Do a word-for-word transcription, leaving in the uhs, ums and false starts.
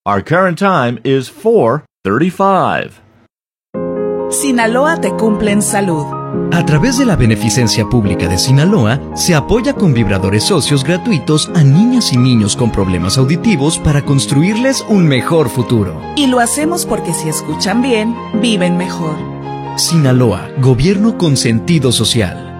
Our current time is four thirty-five. Sinaloa te cumple en salud. A través de la Beneficencia Pública de Sinaloa, se apoya con vibradores socios gratuitos a niñas y niños con problemas auditivos para construirles un mejor futuro. Y lo hacemos porque si escuchan bien, viven mejor. Sinaloa, gobierno con sentido social.